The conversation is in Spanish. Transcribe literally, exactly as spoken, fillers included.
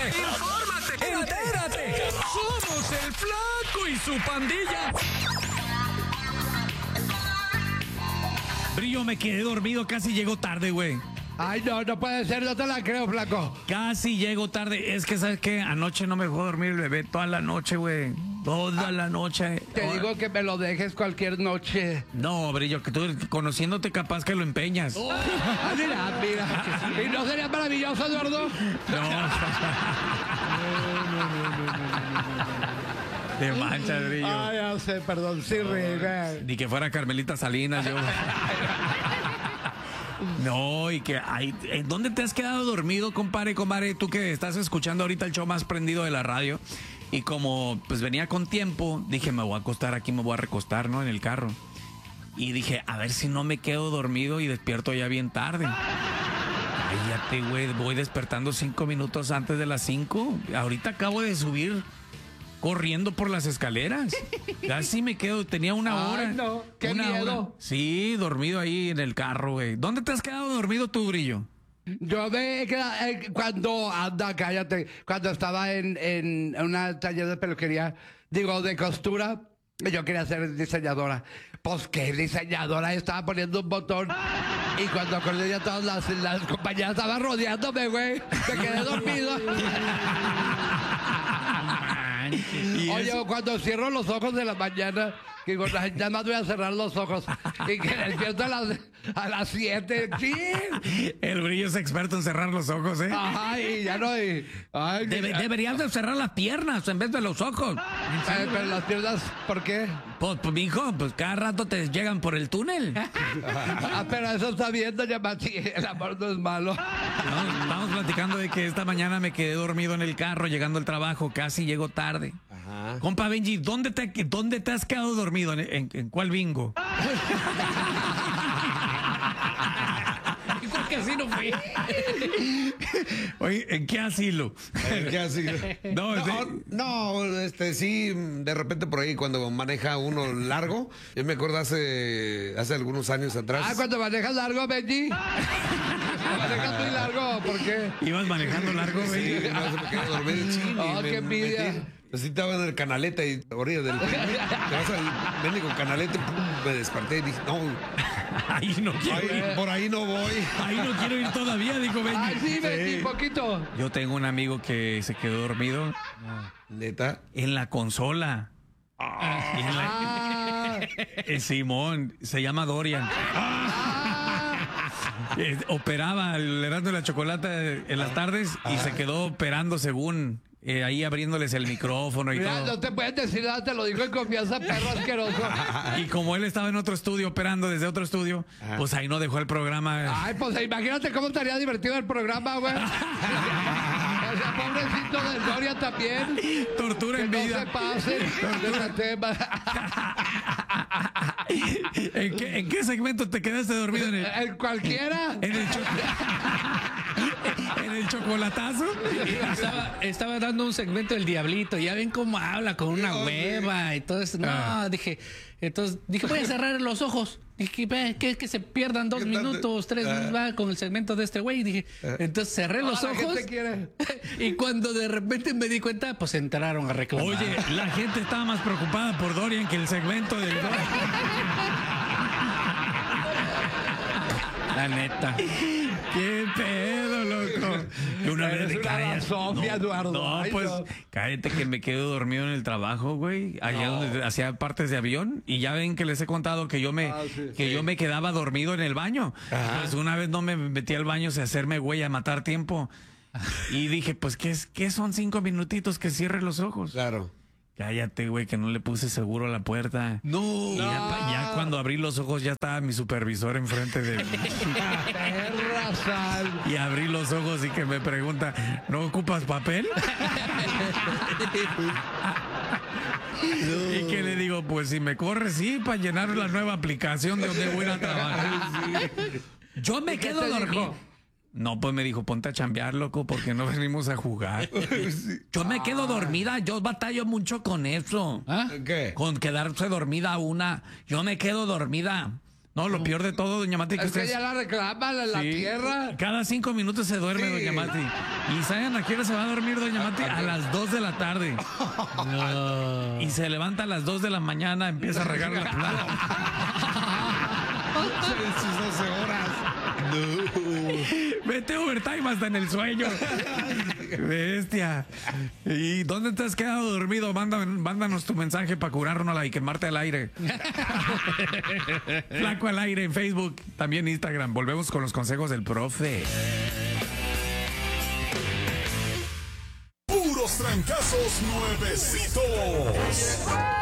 infórmate, infórmate, entérate. Somos el Flaco y su pandilla. Brillo, me quedé dormido, casi llego tarde, güey. Ay, no, no puede ser, no te la creo, Flaco. Casi llego tarde. Es que, ¿sabes qué? Anoche no me dejó dormir el bebé toda la noche, güey. Toda ah, la noche. Te oh. digo que me lo dejes cualquier noche. No, Brillo, que tú conociéndote capaz que lo empeñas. Oh. Ah, mira, mira. ¿Y no sería maravilloso, Eduardo? No. no, no, no, no, no, no. Te manchas, Brillo. Ay, ya sé, perdón, sí, Riga. Ni que fuera Carmelita Salinas, yo. No, y que hay, ¿dónde te has quedado dormido, compadre, compadre? Tú que estás escuchando ahorita el show más prendido de la radio. Y como pues venía con tiempo, dije, me voy a acostar aquí, me voy a recostar, ¿no? En el carro. Y dije, a ver si no me quedo dormido y despierto ya bien tarde. Cállate, güey, voy despertando cinco minutos antes de las cinco. Ahorita acabo de subir corriendo por las escaleras. Casi me quedo, tenía una hora. Ay, no, qué una miedo. Hora. Sí, dormido ahí en el carro, güey. ¿Dónde te has quedado dormido tú, Brillo? Yo me quedé eh, cuando, anda, cállate, cuando estaba en, en una taller de peluquería, digo, de costura, yo quería ser diseñadora. Pues qué diseñadora, estaba poniendo un botón y cuando acordé ya todas las, las compañeras estaban rodeándome, güey. Me quedé dormido. Oye, cuando cierro los ojos de la mañana, que digo, nada más voy a cerrar los ojos y que despierto a las, a las siete. ¿Sí? El Brillo es experto en cerrar los ojos, ¿eh? Ajá, y ya no. Y, ay, Debe, deberías de cerrar las piernas en vez de los ojos. Ay, pero las piernas, ¿por qué? Pues, pues, mijo, pues cada rato te llegan por el túnel. Ah, pero eso está bien, doña Mati. El amor no es malo. No, estamos platicando de que esta mañana me quedé dormido en el carro llegando al trabajo. Casi llego tarde. Ajá. Compa Benji, ¿dónde te, dónde te has quedado dormido? ¿En, en, en cuál bingo? ¿Por qué así no fui? Oye, ¿en qué asilo? ¿En qué asilo? No, no, de... no, este sí, de repente por ahí cuando maneja uno largo, yo me acuerdo hace, hace algunos años atrás. Ah, cuando manejas largo, Benji. Manejas muy largo, ¿por qué? ¿Ibas manejando largo, Benji? Sí, no, se me quedó dormir el chino. Oh, qué envidia. Así estaba en el canaleta y orilla del te vas al médico canaleta, pum, me desperté y dije, no, ahí no quiero ahí, ir. Por ahí no voy. Ahí no quiero ir todavía, dijo Benji. Ay, sí, Benji, sí. Poquito. Yo tengo un amigo que se quedó dormido. ¿Neta? En la consola. Ah. En la... ah. eh, Simón, se llama Dorian. Ah. Eh, operaba el Heraldo de la Chocolata en las tardes y se quedó operando según... Eh, ahí abriéndoles el micrófono y Mira, todo. No te puedes decir nada, te lo digo en confianza, perro asqueroso. Y como él estaba en otro estudio, operando desde otro estudio, ajá, pues ahí no dejó el programa. Ay, pues imagínate cómo estaría divertido el programa, güey. O sea, pobrecito del Doria también. Tortura que en no vida. se pase de ese tema. ¿En qué, ¿En qué segmento te quedaste dormido? En, el, ¿En cualquiera? En el, cho en el chocolatazo. Estaba, estaba dando un segmento del Diablito. Ya ven cómo habla con una hueva y todo eso. No, ah. dije, entonces dije, voy a cerrar los ojos. Dije, que, que se pierdan dos minutos, tres minutos ah. con el segmento de este güey. Dije, ah. entonces cerré los oh, ojos. Y cuando de repente me di cuenta, pues entraron a reclamar. Oye, la gente estaba más preocupada por Dorian que el segmento del Dorian. La neta. ¿Qué pedo, loco? Una vez cállate. Sofía, no, Eduardo. No, Ay, pues no. cállate que me quedo dormido en el trabajo, güey. Allá no. donde hacía partes de avión. Y ya ven que les he contado que yo me, ah, sí, que sí. yo me quedaba dormido en el baño. Ajá. Pues una vez no me metí al baño a hacerme güey a matar tiempo. Y dije, pues, ¿qué, es, ¿qué son cinco minutitos que cierre los ojos? Claro. Cállate, güey, que no le puse seguro a la puerta. No. Y ya, ya cuando abrí los ojos ya estaba mi supervisor enfrente de mí. Perra sal. Y abrí los ojos y que me pregunta, ¿no ocupas papel? No. Y que le digo, pues si me corre, sí, para llenar la nueva aplicación de donde voy a trabajar. Sí. Yo me quedo dormido. No, pues me dijo, ponte a chambear, loco, porque no venimos a jugar. Sí. Yo me quedo dormida, yo batallo mucho con eso. ¿Ah? ¿Qué? Con quedarse dormida una. Yo me quedo dormida. No, lo peor de todo, doña Mati, que Es que usted... ya la reclama la, la Sí. tierra. Cada cinco minutos se duerme, Sí. doña Mati. ¿Y saben a qué hora se va a dormir, doña Mati? A las dos de la tarde. No. Y se levanta a las dos de la mañana, empieza a regar la planta. En sus doce horas. Vete overtime hasta en el sueño. Bestia. ¿Y dónde te has quedado dormido? Manda- mándanos tu mensaje para curárnosla y quemarte al aire. Flaco al aire en Facebook, también Instagram. Volvemos con los consejos del profe. Puros trancazos nuevecitos.